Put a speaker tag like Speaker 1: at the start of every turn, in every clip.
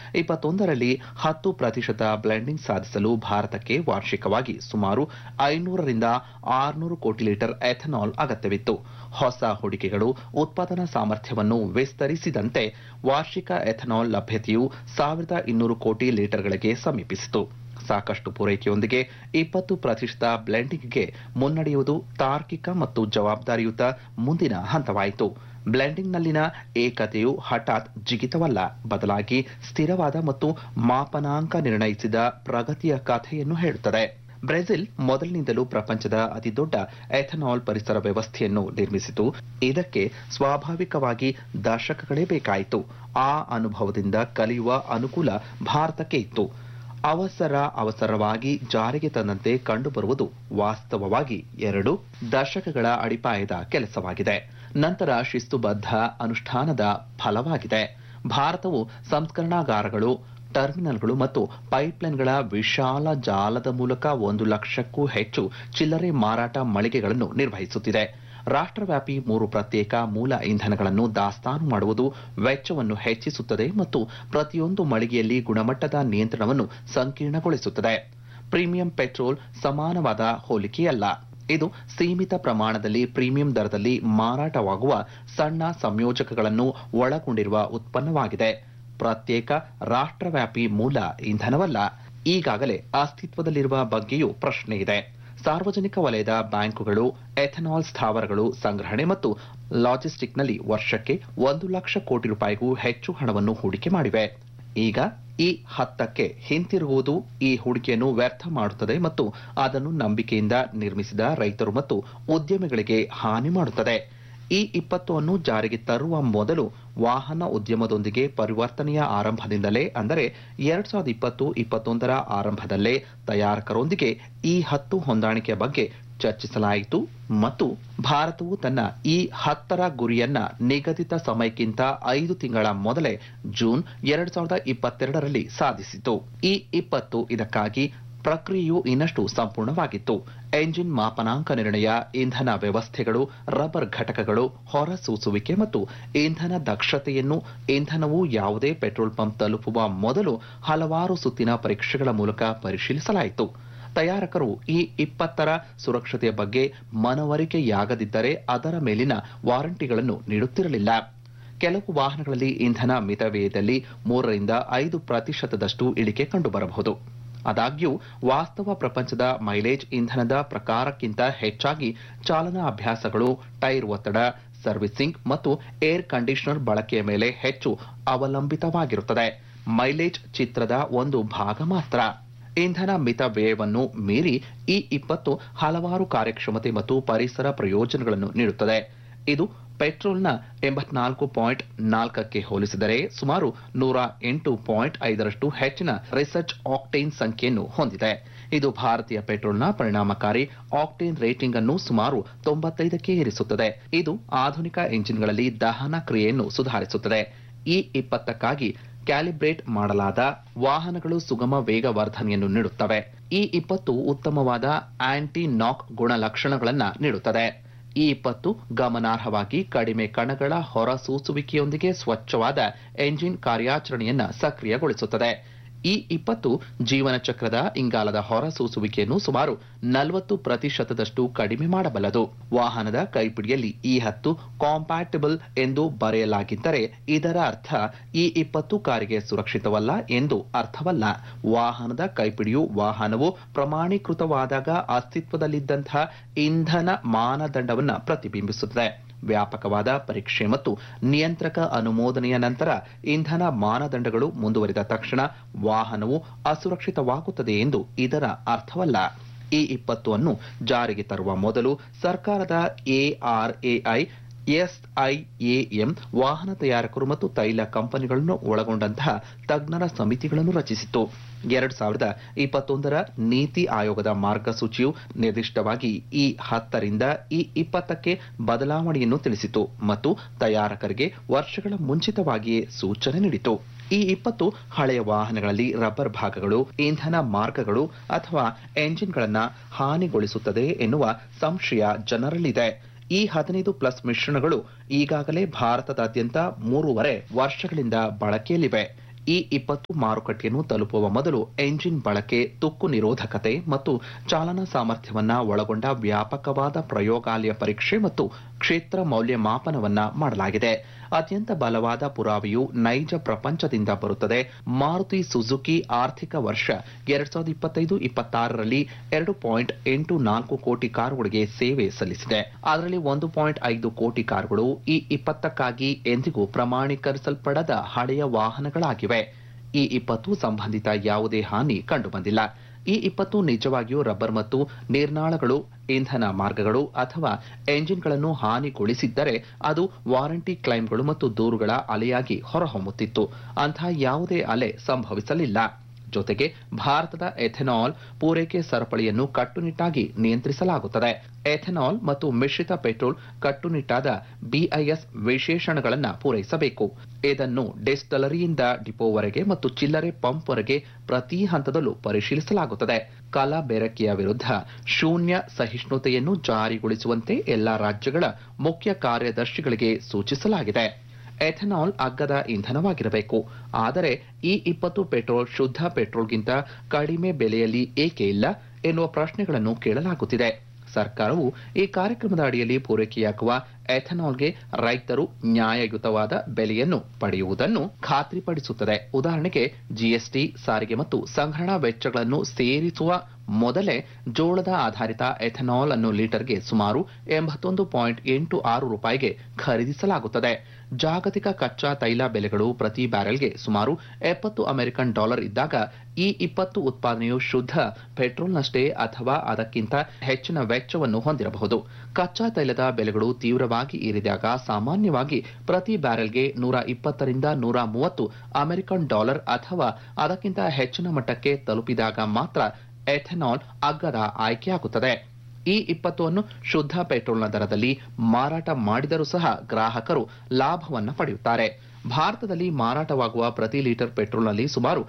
Speaker 1: 2021ರಲ್ಲಿ 10% blending ಸಾಧಿಸಲು ಭಾರತಕ್ಕೆ ವಾರ್ಷಿಕವಾಗಿ ಸುಮಾರು 500ರಿಂದ 600 ಕೋಟಿ ಲೀಟರ್ ಎಥನಾಲ್ ಅಗತ್ಯವಿತ್ತು. ಹೊಸ ಹೂಡಿಕೆಗಳು ಉತ್ಪಾದನಾ ಸಾಮರ್ಥ್ಯವನ್ನು ವಿಸ್ತರಿಸಿದಂತೆ ವಾರ್ಷಿಕ ಎಥನಾಲ್ ಲಭ್ಯತೆಯು 1200 ಕೋಟಿ ಲೀಟರ್ಗಳಿಗೆ ಸಮೀಪಿಸಿತು. ಸಾಕಷ್ಟು ಪೂರೈಕೆಯೊಂದಿಗೆ 20% ಬ್ಲೆಂಡಿಂಗ್ಗೆ ಮುನ್ನಡೆಯುವುದು ತಾರ್ಕಿಕ ಮತ್ತು ಜವಾಬ್ದಾರಿಯುತ ಮುಂದಿನ ಹಂತವಾಯಿತು. ಬ್ಲೆಂಡಿಂಗ್ನಲ್ಲಿನ ಏಕತೆಯು ಹಠಾತ್ ಜಿಗಿತವಲ್ಲ, ಬದಲಾಗಿ ಸ್ಥಿರವಾದ ಮತ್ತು ಮಾಪನಾಂಕ ನಿರ್ಣಯಿಸಿದ ಪ್ರಗತಿಯ ಕಥೆಯನ್ನು ಹೇಳುತ್ತದೆ. ಬ್ರೆಜಿಲ್ ಮೊದಲಿನಿಂದಲೂ ಪ್ರಪಂಚದ ಅತಿದೊಡ್ಡ ಎಥನಾಲ್ ಪರಿಸರ ವ್ಯವಸ್ಥೆಯನ್ನು ನಿರ್ಮಿಸಿತು. ಇದಕ್ಕೆ ಸ್ವಾಭಾವಿಕವಾಗಿ ದಶಕಗಳೇ ಬೇಕಾಯಿತು. ಆ ಅನುಭವದಿಂದ ಕಲಿಯುವ ಅನುಕೂಲ ಭಾರತಕ್ಕೆ ಇತ್ತು. ಅವಸರವಾಗಿ ಜಾರಿಗೆ ತಂದಂತೆ ಕಂಡುಬರುವುದು ವಾಸ್ತವವಾಗಿ 2 ದಶಕಗಳ ಅಡಿಪಾಯದ ಕೆಲಸವಾಗಿದೆ. ನಂತರ ಶಿಸ್ತುಬದ್ಧ ಅನುಷ್ಠಾನದ ಫಲವಾಗಿದೆ. ಭಾರತವು ಸಂಸ್ಕರಣಾಗಾರಗಳು, ಟರ್ಮಿನಲ್ಗಳು ಮತ್ತು ಪೈಪ್ಲೈನ್ಗಳ ವಿಶಾಲ ಜಾಲದ ಮೂಲಕ 1 ಲಕ್ಷಕ್ಕೂ ಹೆಚ್ಚು ಚಿಲ್ಲರೆ ಮಾರಾಟ ಮಳಿಗೆಗಳನ್ನು ನಿರ್ವಹಿಸುತ್ತಿದೆ. ರಾಷ್ಟ್ರವ್ಯಾಪಿ 3 ಪ್ರತ್ಯೇಕ ಮೂಲ ಇಂಧನಗಳನ್ನು ದಾಸ್ತಾನು ಮಾಡುವುದು ವೆಚ್ಚವನ್ನು ಹೆಚ್ಚಿಸುತ್ತದೆ ಮತ್ತು ಪ್ರತಿಯೊಂದು ಮಳಿಗೆಯಲ್ಲಿ ಗುಣಮಟ್ಟದ ನಿಯಂತ್ರಣವನ್ನು ಸಂಕೀರ್ಣಗೊಳಿಸುತ್ತದೆ. ಪ್ರೀಮಿಯಂ ಪೆಟ್ರೋಲ್ ಸಮಾನವಾದ ಹೋಲಿಕೆಯಲ್ಲ. ಇದು ಸೀಮಿತ ಪ್ರಮಾಣದಲ್ಲಿ ಪ್ರೀಮಿಯಂ ದರದಲ್ಲಿ ಮಾರಾಟವಾಗುವ ಸಣ್ಣ ಸಂಯೋಜಕಗಳನ್ನು ಒಳಗೊಂಡಿರುವ ಉತ್ಪನ್ನವಾಗಿದೆ. ಪ್ರತ್ಯೇಕ ರಾಷ್ಟ್ರವ್ಯಾಪಿ ಮೂಲ ಇಂಧನವಲ್ಲ. ಈಗಾಗಲೇ ಅಸ್ತಿತ್ವದಲ್ಲಿರುವ ಬಗ್ಗೆಯೂ ಪ್ರಶ್ನೆ ಇದೆ. ಸಾರ್ವಜನಿಕ ವಲಯದ ಬ್ಯಾಂಕುಗಳು ಎಥನಾಲ್ ಸ್ಥಾವರಗಳು ಸಂಗ್ರಹಣೆ ಮತ್ತು ಲಾಜಿಸ್ಟಿಕ್ನಲ್ಲಿ ವರ್ಷಕ್ಕೆ 1 ಲಕ್ಷ ಕೋಟಿ ರೂಪಾಯಿಗೂ ಹೆಚ್ಚು ಹಣವನ್ನು ಹೂಡಿಕೆ ಮಾಡಿವೆ. ಈಗ ಈ 10ಕ್ಕೆ ಹಿಂತಿರುಗುವುದು ಈ ಹೂಡಿಕೆಯನ್ನು ವ್ಯರ್ಥ ಮಾಡುತ್ತದೆ ಮತ್ತು ಅದನ್ನು ನಂಬಿಕೆಯಿಂದ ನಿರ್ಮಿಸಿದ ರೈತರು ಮತ್ತು ಉದ್ಯಮಿಗಳಿಗೆ ಹಾನಿ ಮಾಡುತ್ತದೆ. ಈ 20 ಅನ್ನು ಜಾರಿಗೆ ತರುವ ಮೊದಲು ವಾಹನ ಉದ್ಯಮದೊಂದಿಗೆ ಪರಿವರ್ತನೆಯ ಆರಂಭದಿಂದಲೇ, ಅಂದರೆ 2020-21ರ ಆರಂಭದಲ್ಲೇ ತಯಾರಕರೊಂದಿಗೆ ಈ 10 ಹೊಂದಾಣಿಕೆಯ ಬಗ್ಗೆ ಚರ್ಚಿಸಲಾಯಿತು ಮತ್ತು ಭಾರತವು ತನ್ನ ಈ 10ರ ಗುರಿಯನ್ನ ನಿಗದಿತ ಸಮಯಕ್ಕಿಂತ 5 ತಿಂಗಳ ಮೊದಲೇ ಜೂನ್ 2022ರಲ್ಲಿ ಸಾಧಿಸಿತು. ಈ 20 ಇದಕ್ಕಾಗಿ ಪ್ರಕ್ರಿಯೆಯು ಇನ್ನಷ್ಟು ಸಂಪೂರ್ಣವಾಗಿತ್ತು. ಎಂಜಿನ್ ಮಾಪನಾಂಕ ನಿರ್ಣಯ, ಇಂಧನ ವ್ಯವಸ್ಥೆಗಳು, ರಬ್ಬರ್ ಘಟಕಗಳು, ಹೊರಸೂಸುವಿಕೆ ಮತ್ತು ಇಂಧನ ದಕ್ಷತೆಯನ್ನು ಇಂಧನವು ಯಾವುದೇ ಪೆಟ್ರೋಲ್ ಪಂಪ್ ತಲುಪುವ ಮೊದಲು ಹಲವಾರು ಸುತ್ತಿನ ಪರೀಕ್ಷೆಗಳ ಮೂಲಕ ಪರಿಶೀಲಿಸಲಾಯಿತು. ತಯಾರಕರು ಈ 20ರ ಸುರಕ್ಷತೆಯ ಬಗ್ಗೆ ಮನವರಿಕೆಯಾಗದಿದ್ದರೆ ಅದರ ಮೇಲಿನ ವಾರಂಟಿಗಳನ್ನು ನೀಡುತ್ತಿರಲಿಲ್ಲ. ಕೆಲವು ವಾಹನಗಳಲ್ಲಿ ಇಂಧನ ಮಿತವ್ಯಯದಲ್ಲಿ 3ರಿಂದ 5% ಇಳಿಕೆ ಕಂಡುಬರಬಹುದು. ಆದಾಗ್ಯೂ ವಾಸ್ತವ ಪ್ರಪಂಚದ ಮೈಲೇಜ್ ಇಂಧನದ ಪ್ರಕಾರಕ್ಕಿಂತ ಹೆಚ್ಚಾಗಿ ಚಾಲನಾ ಅಭ್ಯಾಸಗಳು, ಟೈರ್ ಒತ್ತಡ, ಸರ್ವಿಸಿಂಗ್ ಮತ್ತು ಏರ್ ಕಂಡೀಷನರ್ ಬಳಕೆಯ ಮೇಲೆ ಹೆಚ್ಚು ಅವಲಂಬಿತವಾಗಿರುತ್ತದೆ. ಮೈಲೇಜ್ ಚಿತ್ರದ ಒಂದು ಭಾಗ ಮಾತ್ರ. ಇಂಧನ ಮಿತ ವ್ಯಯವನ್ನು ಮೀರಿ ಈ 20 ಹಲವಾರು ಕಾರ್ಯಕ್ಷಮತೆ ಮತ್ತು ಪರಿಸರ ಪ್ರಯೋಜನಗಳನ್ನು ನೀಡುತ್ತದೆ. ಇದು ಪೆಟ್ರೋಲ್ನ 84.4ಕ್ಕೆ ಹೋಲಿಸಿದರೆ ಸುಮಾರು 108.5ರಷ್ಟು ಹೆಚ್ಚಿನ ರಿಸರ್ಚ್ ಆಕ್ಟೇನ್ ಸಂಖ್ಯೆಯನ್ನು ಹೊಂದಿದೆ. ಇದು ಭಾರತೀಯ ಪೆಟ್ರೋಲ್ನ ಪರಿಣಾಮಕಾರಿ ಆಕ್ಟೇನ್ ರೇಟಿಂಗ್ ಅನ್ನು ಸುಮಾರು 95ಕ್ಕೆ ಏರಿಸುತ್ತದೆ. ಇದು ಆಧುನಿಕ ಎಂಜಿನ್ಗಳಲ್ಲಿ ದಹನ ಕ್ರಿಯೆಯನ್ನು ಸುಧಾರಿಸುತ್ತದೆ. ಈ 20ಕ್ಕಾಗಿ ಕ್ಯಾಲಿಬ್ರೇಟ್ ಮಾಡಲಾದ ವಾಹನಗಳು ಸುಗಮ ವೇಗವರ್ಧನೆಯನ್ನು ನೀಡುತ್ತವೆ. ಈ 20 ಉತ್ತಮವಾದ ಆಂಟಿ ನಾಕ್ ಗುಣಲಕ್ಷಣಗಳನ್ನು ನೀಡುತ್ತದೆ. ಈ 20 ಗಮನಾರ್ಹವಾಗಿ ಕಡಿಮೆ ಕಣಗಳ ಹೊರಸೂಸುವಿಕೆಯೊಂದಿಗೆ ಸ್ವಚ್ಛವಾದ ಎಂಜಿನ್ ಕಾರ್ಯಾಚರಣೆಯನ್ನು ಸಕ್ರಿಯಗೊಳಿಸುತ್ತದೆ. ಈ 20 ಜೀವನ ಚಕ್ರದ ಇಂಗಾಲದ ಹೊರಸೂಸುವಿಕೆಯನ್ನು ಸುಮಾರು 40% ಕಡಿಮೆ ಮಾಡಬಲ್ಲದು. ವಾಹನದ ಕೈಪಿಡಿಯಲ್ಲಿ ಈ 10 ಕಾಂಪ್ಯಾಟಿಬಲ್ ಎಂದು ಬರೆಯಲಾಗಿದ್ದರೆ ಇದರ ಅರ್ಥ ಈ 20 ಕಾರಿಗೆ ಸುರಕ್ಷಿತವಲ್ಲ ಎಂದು ಅರ್ಥವಲ್ಲ. ವಾಹನದ ಕೈಪಿಡಿಯು ವಾಹನವು ಪ್ರಮಾಣೀಕೃತವಾದಾಗ ಅಸ್ತಿತ್ವದಲ್ಲಿದ್ದಂತಹ ಇಂಧನ ಮಾನದಂಡವನ್ನು ಪ್ರತಿಬಿಂಬಿಸುತ್ತದೆ. ವ್ಯಾಪಕವಾದ ಪರೀಕ್ಷೆ ಮತ್ತು ನಿಯಂತ್ರಕ ಅನುಮೋದನೆಯ ನಂತರ ಇಂಧನ ಮಾನದಂಡಗಳು ಮುಂದುವರಿದ ತಕ್ಷಣ ವಾಹನವು ಅಸುರಕ್ಷಿತವಾಗುತ್ತದೆ ಎಂದು ಇದರ ಅರ್ಥವಲ್ಲ. ಈ 20 ಅನ್ನು ಜಾರಿಗೆ ತರುವ ಮೊದಲು ಸರ್ಕಾರದ ARAI, SIAM, ವಾಹನ ತಯಾರಕರು ಮತ್ತು ತೈಲ ಕಂಪನಿಗಳನ್ನು ಒಳಗೊಂಡಂತಹ ತಜ್ಞರ ಸಮಿತಿಗಳನ್ನು ರಚಿಸಿತು. 2021ರ ನೀತಿ ಆಯೋಗದ ಮಾರ್ಗಸೂಚಿಯು ನಿರ್ದಿಷ್ಟವಾಗಿ ಈ 10ರಿಂದ ಈ 20ಕ್ಕೆ ಬದಲಾವಣೆಯನ್ನು ತಿಳಿಸಿತು ಮತ್ತು ತಯಾರಕರಿಗೆ ವರ್ಷಗಳ ಮುಂಚಿತವಾಗಿಯೇ ಸೂಚನೆ ನೀಡಿತು. ಈ 20 ಹಳೆಯ ವಾಹನಗಳಲ್ಲಿ ರಬ್ಬರ್ ಭಾಗಗಳು, ಇಂಧನ ಮಾರ್ಗಗಳು ಅಥವಾ ಎಂಜಿನ್ಗಳನ್ನು ಹಾನಿಗೊಳಿಸುತ್ತದೆ ಎನ್ನುವ ಸಂಶಯ ಜನರಲ್ಲಿದೆ. ಈ 15+ ಮಿಶ್ರಣಗಳು ಈಗಾಗಲೇ ಭಾರತದಾದ್ಯಂತ 3.5 ವರ್ಷಗಳಿಂದ ಬಳಕೆಯಲ್ಲಿವೆ. E20 ಮಾರುಕಟ್ಟೆಯನ್ನು ತಲುಪುವ ಮೊದಲು ಎಂಜಿನ್ ಬಳಕೆ, ತುಕ್ಕು ನಿರೋಧಕತೆ ಮತ್ತು ಚಾಲನಾ ಸಾಮರ್ಥ್ಯವನ್ನ ಒಳಗೊಂಡ ವ್ಯಾಪಕವಾದ ಪ್ರಯೋಗಾಲಯ ಪರೀಕ್ಷೆ ಮತ್ತು ಕ್ಷೇತ್ರ ಮೌಲ್ಯಮಾಪನವನ್ನ ಮಾಡಲಾಗಿದೆ. ಅತ್ಯಂತ ಬಲವಾದ ಪುರಾವೆಯು ನೈಜ ಪ್ರಪಂಚದಿಂದ ಬರುತ್ತದೆ. ಮಾರುತಿ ಸುಜುಕಿ ಆರ್ಥಿಕ ವರ್ಷ 2025-26ರಲ್ಲಿ 2.84 ಕೋಟಿ ಕಾರುಗಳಿಗೆ ಸೇವೆ ಸಲ್ಲಿಸಿದೆ. ಅದರಲ್ಲಿ 1.5 ಕೋಟಿ ಕಾರುಗಳು E20ಕ್ಕಾಗಿ ಎಂದಿಗೂ ಪ್ರಮಾಣೀಕರಿಸಲ್ಪಡದ ಹಳೆಯ ವಾಹನಗಳಾಗಿವೆ. E20 ಸಂಬಂಧಿತ ಯಾವುದೇ ಹಾನಿ ಕಂಡುಬಂದಿಲ್ಲ. E20 ನಿಜವಾಗಿಯೂ ರಬ್ಬರ್ ಮತ್ತು ನಿರ್ನಾಳಗಳು, ಇಂಧನ ಮಾರ್ಗಗಳು ಅಥವಾ ಎಂಜಿನ್ಗಳನ್ನು ಹಾನಿಗೊಳಿಸಿದ್ದರೆ ಅದು ವಾರಂಟಿ ಕ್ಲೈಮ್ಗಳು ಮತ್ತು ದೂರುಗಳ ಅಲೆಯಾಗಿ ಹೊರಹೊಮ್ಮುತ್ತಿತ್ತು. ಅಂತಹ ಯಾವುದೇ ಅಲೆ ಸಂಭವಿಸಲಿಲ್ಲ. ಜೊತೆಗೆ ಭಾರತದ ಎಥೆನಾಲ್ ಪೂರೈಕೆ ಸರಪಳಿಯನ್ನು ಕಟ್ಟುನಿಟ್ಟಾಗಿ ನಿಯಂತ್ರಿಸಲಾಗುತ್ತದೆ. ಎಥೆನಾಲ್ ಮತ್ತು ಮಿಶ್ರಿತ ಪೆಟ್ರೋಲ್ ಕಟ್ಟುನಿಟ್ಟಾದ BIS ವಿಶೇಷಣಗಳನ್ನು ಪೂರೈಸಬೇಕು. ಇದನ್ನು ಡಿಸ್ಟಲರಿಯಿಂದ ಡಿಪೋವರೆಗೆ ಮತ್ತು ಚಿಲ್ಲರೆ ಪಂಪ್ವರೆಗೆ ಪ್ರತಿ ಹಂತದಲ್ಲೂ ಪರಿಶೀಲಿಸಲಾಗುತ್ತದೆ. ಕಲಬೆರಕೆಯ ವಿರುದ್ಧ ಶೂನ್ಯ ಸಹಿಷ್ಣುತೆಯನ್ನು ಜಾರಿಗೊಳಿಸುವಂತೆ ಎಲ್ಲಾ ರಾಜ್ಯಗಳ ಮುಖ್ಯ ಕಾರ್ಯದರ್ಶಿಗಳಿಗೆ ಸೂಚಿಸಲಾಗಿದೆ. ಎಥೆನಾಲ್ ಅಗ್ಗದ ಇಂಧನವಾಗಿರಬೇಕು. ಆದರೆ E20 ಪೆಟ್ರೋಲ್ ಶುದ್ಧ ಪೆಟ್ರೋಲ್ಗಿಂತ ಕಡಿಮೆ ಬೆಲೆಯಲ್ಲಿ ಏಕೆ ಇಲ್ಲ ಎನ್ನುವ ಪ್ರಶ್ನೆಗಳನ್ನು ಕೇಳಲಾಗುತ್ತಿದೆ. ಸರ್ಕಾರವು ಈ ಕಾರ್ಯಕ್ರಮದ ಅಡಿಯಲ್ಲಿ ಪೂರೈಕೆಯಾಗುವ ಎಥೆನಾಲ್ಗೆ ರೈತರು ನ್ಯಾಯಯುತವಾದ ಬೆಲೆಯನ್ನು ಪಡೆಯುವುದನ್ನು ಖಾತ್ರಿಪಡಿಸುತ್ತದೆ. ಉದಾಹರಣೆಗೆ GST, ಸಾರಿಗೆ ಮತ್ತು ಸಂಗ್ರಹಣಾ ವೆಚ್ಚಗಳನ್ನು ಸೇರಿಸುವ ಮೊದಲೇ ಜೋಳದ ಆಧಾರಿತ ಎಥೆನಾಲ್ ಅನ್ನು ಲೀಟರ್ಗೆ ಸುಮಾರು 81.86 ರೂಪಾಯಿಗೆ ಖರೀದಿಸಲಾಗುತ್ತದೆ. ಜಾಗತಿಕ ಕಚ್ಚಾ ತೈಲ ಬೆಲೆಗಳು ಪ್ರತಿ ಬ್ಯಾರೆಲ್ಗೆ ಸುಮಾರು $70 ಇದ್ದಾಗ E20 ಉತ್ಪಾದನೆಯು ಶುದ್ಧ ಪೆಟ್ರೋಲ್ನಷ್ಟೇ ಅಥವಾ ಅದಕ್ಕಿಂತ ಹೆಚ್ಚಿನ ವೆಚ್ಚವನ್ನು ಹೊಂದಿರಬಹುದು. ಕಚ್ಚಾ ತೈಲದ ಬೆಲೆಗಳು ತೀವ್ರವಾಗಿ ಏರಿದಾಗ ಸಾಮಾನ್ಯವಾಗಿ ಪ್ರತಿ ಬ್ಯಾರೆಲ್ಗೆ $120 ರಿಂದ $130 ಅಥವಾ ಅದಕ್ಕಿಂತ ಹೆಚ್ಚಿನ ಮಟ್ಟಕ್ಕೆ ತಲುಪಿದಾಗ ಮಾತ್ರ ಎಥೆನಾಲ್ ಅಗ್ಗದ ಆಯ್ಕೆಯಾಗುತ್ತದೆ. E20 ಅನ್ನು ಶುದ್ಧ ಪೆಟ್ರೋಲ್ನ ದರದಲ್ಲಿ ಮಾರಾಟ ಮಾಡಿದರೂ ಸಹ ಗ್ರಾಹಕರು ಲಾಭವನ್ನು ಪಡೆಯುತ್ತಾರೆ. ಭಾರತದಲ್ಲಿ ಮಾರಾಟವಾಗುವ ಪ್ರತಿ ಲೀಟರ್ ಪೆಟ್ರೋಲ್ನಲ್ಲಿ ಸುಮಾರು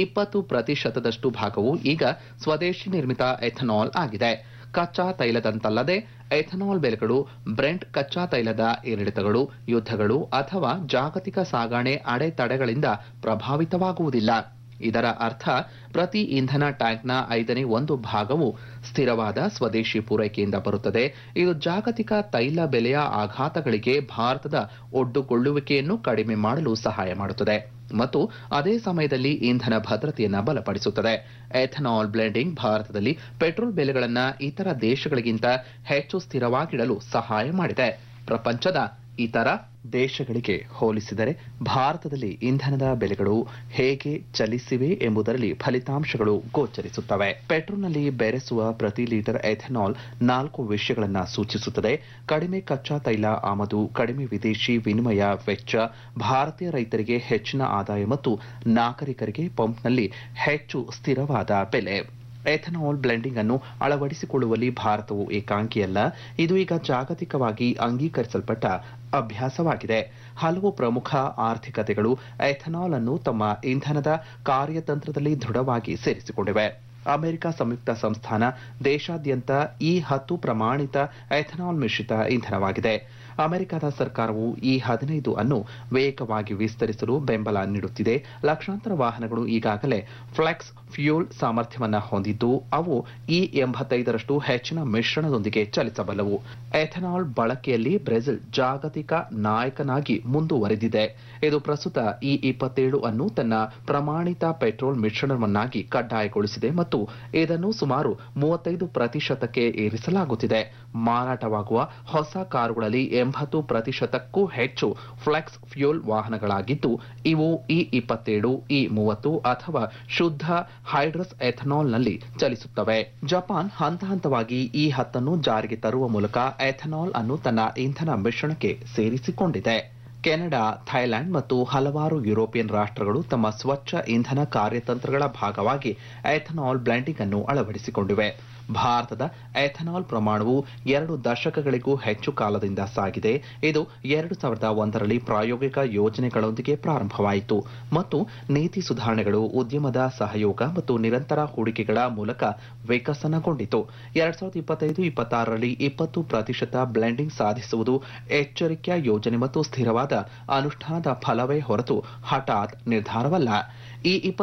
Speaker 1: 20% ಭಾಗವು ಈಗ ಸ್ವದೇಶಿ ನಿರ್ಮಿತ ಎಥೆನಾಲ್ ಆಗಿದೆ. ಕಚ್ಚಾ ತೈಲದಂತಲ್ಲದೆ ಎಥೆನಾಲ್ ಬೆಲೆಗಳು ಬ್ರೆಂಟ್ ಕಚ್ಚಾ ತೈಲದ ಏರಿಳಿತಗಳು, ಯುದ್ಧಗಳು ಅಥವಾ ಜಾಗತಿಕ ಸಾಗಣೆ ಅಡೆತಡೆಗಳಿಂದ ಪ್ರಭಾವಿತವಾಗುವುದಿಲ್ಲ. ಇದರ ಅರ್ಥ ಪ್ರತಿ ಇಂಧನ ಟ್ಯಾಂಕ್ನ 1/5 ಭಾಗವು ಸ್ಥಿರವಾದ ಸ್ವದೇಶಿ ಪೂರೈಕೆಯಿಂದ ಬರುತ್ತದೆ. ಇದು ಜಾಗತಿಕ ತೈಲ ಬೆಲೆಯ ಆಘಾತಗಳಿಗೆ ಭಾರತದ ಒಡ್ಡುಕೊಳ್ಳುವಿಕೆಯನ್ನು ಕಡಿಮೆ ಮಾಡಲು ಸಹಾಯ ಮಾಡುತ್ತದೆ ಮತ್ತು ಅದೇ ಸಮಯದಲ್ಲಿ ಇಂಧನ ಭದ್ರತೆಯನ್ನು ಬಲಪಡಿಸುತ್ತದೆ. ಎಥೆನಾಲ್ ಬ್ಲೆಂಡಿಂಗ್ ಭಾರತದಲ್ಲಿ ಪೆಟ್ರೋಲ್ ಬೆಲೆಗಳನ್ನು ಇತರ ದೇಶಗಳಿಗಿಂತ ಹೆಚ್ಚು ಸ್ಥಿರವಾಗಿಡಲು ಸಹಾಯ ಮಾಡಿದೆ. ಪ್ರಪಂಚದ ಇತರ ದೇಶಗಳಿಗೆ ಹೋಲಿಸಿದರೆ ಭಾರತದಲ್ಲಿ ಇಂಧನದ ಬೆಲೆಗಳು ಹೇಗೆ ಚಲಿಸಿವೆ ಎಂಬುದರಲ್ಲಿ ಫಲಿತಾಂಶಗಳು ಗೋಚರಿಸುತ್ತವೆ. ಪೆಟ್ರೋಲ್ನಲ್ಲಿ ಬೆರೆಸುವ ಪ್ರತಿ ಲೀಟರ್ ಎಥೆನಾಲ್ 4 ವಿಷಯಗಳನ್ನು ಸೂಚಿಸುತ್ತದೆ. ಕಡಿಮೆ ಕಚ್ಚಾ ತೈಲ ಆಮದು, ಕಡಿಮೆ ವಿದೇಶಿ ವಿನಿಮಯ ವೆಚ್ಚ, ಭಾರತೀಯ ರೈತರಿಗೆ ಹೆಚ್ಚಿನ ಆದಾಯ ಮತ್ತು ನಾಗರಿಕರಿಗೆ ಪಂಪ್ನಲ್ಲಿ ಹೆಚ್ಚು ಸ್ಥಿರವಾದ ಬೆಲೆ. ಎಥೆನಾಲ್ ಬ್ಲೆಂಡಿಂಗ್ ಅನ್ನು ಅಳವಡಿಸಿಕೊಳ್ಳುವಲ್ಲಿ ಭಾರತವು ಏಕಾಂಗಿಯಲ್ಲ. ಇದು ಈಗ ಜಾಗತಿಕವಾಗಿ ಅಂಗೀಕರಿಸಲ್ಪಟ್ಟ ಅಭ್ಯಾಸವಾಗಿದೆ. ಹಲವು ಪ್ರಮುಖ ಆರ್ಥಿಕತೆಗಳು ಎಥೆನಾಲ್ ಅನ್ನು ತಮ್ಮ ಇಂಧನದ ಕಾರ್ಯತಂತ್ರದಲ್ಲಿ ದೃಢವಾಗಿ ಸೇರಿಸಿಕೊಂಡಿವೆ. ಅಮೆರಿಕ ಸಂಯುಕ್ತ ಸಂಸ್ಥಾನ ದೇಶಾದ್ಯಂತ E10 ಪ್ರಮಾಣಿತ ಎಥೆನಾಲ್ ಮಿಶ್ರಿತ ಇಂಧನವಾಗಿದೆ. ಅಮೆರಿಕದ ಸರ್ಕಾರವು E15 ಅನ್ನು ವೇಗವಾಗಿ ವಿಸ್ತರಿಸಲು ಬೆಂಬಲ ನೀಡುತ್ತಿದೆ. ಲಕ್ಷಾಂತರ ವಾಹನಗಳು ಈಗಾಗಲೇ ಫ್ಲೆಕ್ಸ್ ಫ್ಯೂಲ್ ಸಾಮರ್ಥ್ಯವನ್ನು ಹೊಂದಿದ್ದು ಅವು E85ರಷ್ಟು ಹೆಚ್ಚಿನ ಮಿಶ್ರಣದೊಂದಿಗೆ ಚಲಿಸಬಲ್ಲವು. ಎಥೆನಾಲ್ ಬಳಕೆಯಲ್ಲಿ ಬ್ರೆಜಿಲ್ ಜಾಗತಿಕ ನಾಯಕನಾಗಿ ಮುಂದುವರೆದಿದೆ. ಇದು ಪ್ರಸ್ತುತ E27 ಅನ್ನು ತನ್ನ ಪ್ರಮಾಣಿತ ಪೆಟ್ರೋಲ್ ಮಿಶ್ರಣವನ್ನಾಗಿ ಕಡ್ಡಾಯಗೊಳಿಸಿದೆ ಮತ್ತು ಇದನ್ನು ಸುಮಾರು 35% ಏರಿಸಲಾಗುತ್ತಿದೆ. ಮಾರಾಟವಾಗುವ ಹೊಸ ಕಾರುಗಳಲ್ಲಿ 80%ಕ್ಕೂ ಹೆಚ್ಚು ಫ್ಲೆಕ್ಸ್ ಫ್ಯೂಲ್ ವಾಹನಗಳಾಗಿದ್ದು ಇವು E27, E30 ಅಥವಾ ಶುದ್ಧ ಹೈಡ್ರಸ್ ಎಥೆನಾಲ್ನಲ್ಲಿ ಚಲಿಸುತ್ತವೆ. ಜಪಾನ್ ಹಂತ ಹಂತವಾಗಿ E10 ಅನ್ನು ಜಾರಿಗೆ ತರುವ ಮೂಲಕ ಎಥೆನಾಲ್ ಅನ್ನು ತನ್ನ ಇಂಧನ ಮಿಶ್ರಣಕ್ಕೆ ಸೇರಿಸಿಕೊಂಡಿದೆ. ಕೆನಡಾ, ಥೈಲ್ಯಾಂಡ್ ಮತ್ತು ಹಲವಾರು ಯುರೋಪಿಯನ್ ರಾಷ್ಟ್ರಗಳು ತಮ್ಮ ಸ್ವಚ್ಛ ಇಂಧನ ಕಾರ್ಯತಂತ್ರಗಳ ಭಾಗವಾಗಿ ಎಥೆನಾಲ್ ಬ್ಲೆಂಡಿಂಗ್ ಅನ್ನು ಅಳವಡಿಸಿಕೊಂಡಿವೆ. ಭಾರತದ ಎಥೆನಾಲ್ ಪ್ರಮಾಣವು 2 ದಶಕಗಳಿಗೂ ಹೆಚ್ಚು ಕಾಲದಿಂದ ಸಾಗಿದೆ. ಇದು 2001ರಲ್ಲಿ ಪ್ರಾಯೋಗಿಕ ಯೋಜನೆಗಳೊಂದಿಗೆ ಪ್ರಾರಂಭವಾಯಿತು ಮತ್ತು ನೀತಿ ಸುಧಾರಣೆಗಳು, ಉದ್ಯಮದ ಸಹಯೋಗ ಮತ್ತು ನಿರಂತರ ಹೂಡಿಕೆಗಳ ಮೂಲಕ ವಿಕಸನಗೊಂಡಿತು. 2025-26ರಲ್ಲಿ 20% ಬ್ಲೆಂಡಿಂಗ್ ಸಾಧಿಸುವುದು ಎಚ್ಚರಿಕೆಯ ಯೋಜನೆ ಮತ್ತು ಸ್ಥಿರವಾದ ಅನುಷ್ಠಾನದ ಫಲವೇ ಹೊರತು ಹಠಾತ್ ನಿರ್ಧಾರವಲ್ಲ. ಈ